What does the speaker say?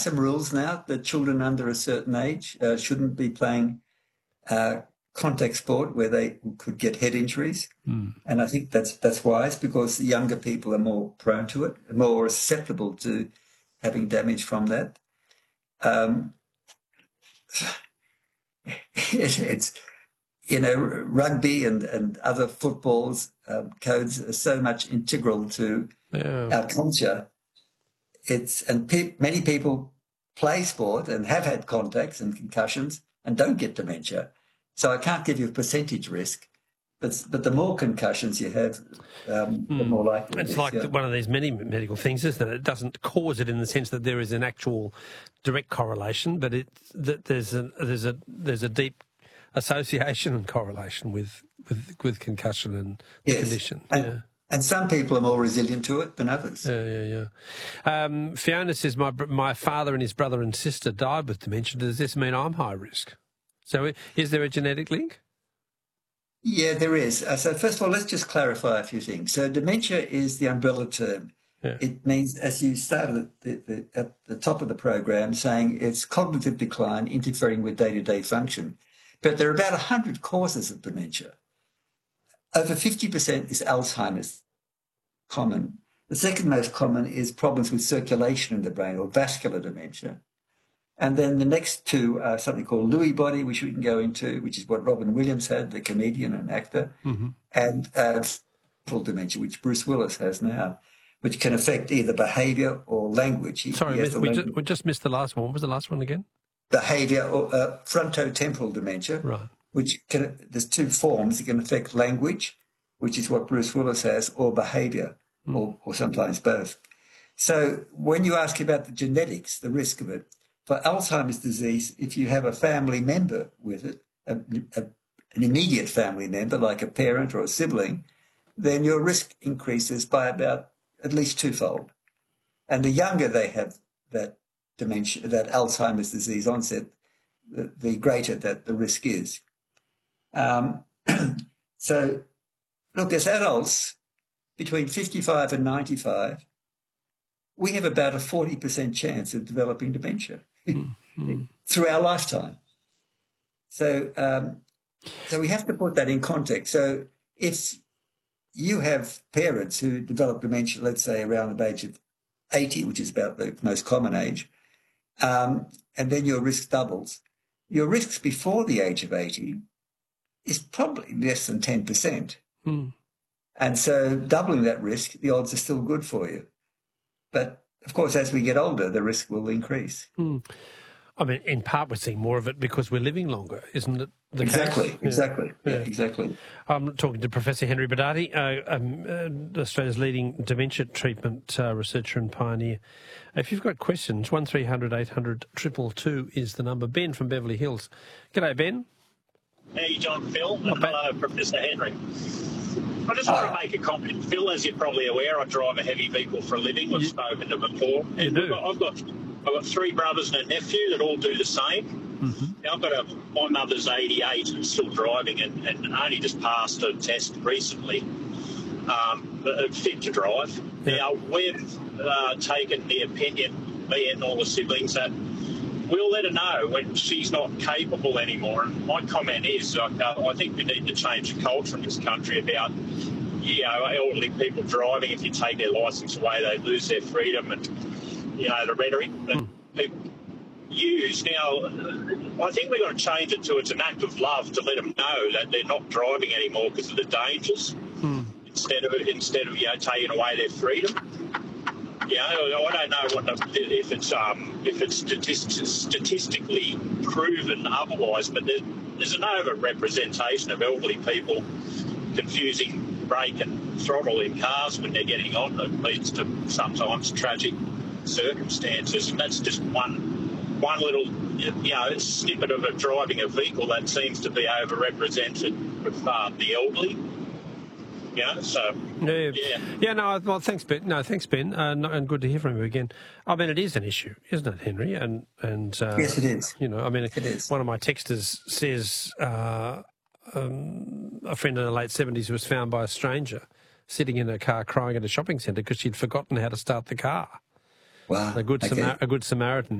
some rules now that children under a certain age shouldn't be playing contact sport where they could get head injuries. And I think that's wise because the younger people are more prone to it, more susceptible to having damage from that. It's rugby and other footballs codes are so much integral to our culture. Many people play sport and have had contacts and concussions and don't get dementia. So I can't give you a percentage risk, but the more concussions you have, the more likely it's like one of these many medical things, isn't it? It doesn't cause it in the sense that there is an actual direct correlation, but there's a deep association and correlation with concussion and the condition. And some people are more resilient to it than others. Fiona says, my father and his brother and sister died with dementia. Does this mean I'm high risk? So is there a genetic link? Yeah, there is. So first of all, let's just clarify a few things. So dementia is the umbrella term. Yeah. It means, as you started at the top of the program, saying it's cognitive decline interfering with day-to-day function. But there are about 100 causes of dementia. Over 50% is Alzheimer's, common. The second most common is problems with circulation in the brain or vascular dementia. And then the next two are something called Lewy body, which we can go into, which is what Robin Williams had, the comedian and actor, and temporal dementia, which Bruce Willis has now, which can affect either behaviour or language. We just missed the last one. What was the last one again? Behaviour or frontotemporal dementia, right? There's two forms. It can affect language, which is what Bruce Willis has, or behaviour, or sometimes both. So when you ask about the genetics, the risk of it, for Alzheimer's disease, if you have a family member with it, an immediate family member, like a parent or a sibling, then your risk increases by about at least twofold. And the younger they have that dementia, that Alzheimer's disease onset, the greater that the risk is. So, look, as adults, between 55 and 95, we have about a 40% chance of developing dementia through our lifetime. So we have to put that in context. So if you have parents who develop dementia, let's say around the age of 80, which is about the most common age, and then your risk doubles, your risks before the age of 80 is probably less than 10%. And so doubling that risk, the odds are still good for you. But, of course, as we get older, the risk will increase. I mean, in part, we're seeing more of it because we're living longer, isn't it? Exactly. Exactly. I'm talking to Professor Henry Bidarti, Australia's leading dementia treatment researcher and pioneer. If you've got questions, 1300 800 222 is the number. Ben from Beverly Hills. G'day, Ben. Hey, John, Phil. Hello, Professor Henry. I just want to make a comment. Phil, as you're probably aware, I drive a heavy vehicle for a living. We've spoken to before. You do. I've got three brothers and a nephew that all do the same. Now, my mother's 88 and still driving and only just passed a test recently, fit to drive. Now, we've taken the opinion, me and all the siblings, that we'll let her know when she's not capable anymore. And my comment is, I think we need to change the culture in this country about, elderly people driving. If you take their licence away, they lose their freedom, and the rhetoric that people use. Now, I think we've got to change it to it's an act of love to let them know that they're not driving anymore because of the dangers, instead of taking away their freedom. I don't know if it's statistically proven otherwise, but there's an over-representation of elderly people confusing brake and throttle in cars when they're getting on that leads to sometimes tragic circumstances, and that's just one little snippet of driving a vehicle that seems to be overrepresented with the elderly. Well, thanks, Ben. No, thanks, Ben, and good to hear from you again. I mean, it is an issue, isn't it, Henry? And yes, it is. It is. One of my texters says a friend in the late 70s was found by a stranger sitting in a car crying at a shopping centre because she'd forgotten how to start the car. Wow. A good Samaritan